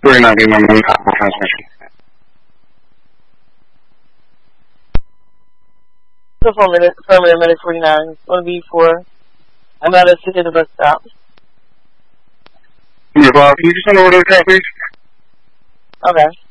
390 1 Copper transmission. So for a minute, minute 49. It's going to be for, I'm at a city bus stop. Can you just send over to the car, please? Okay.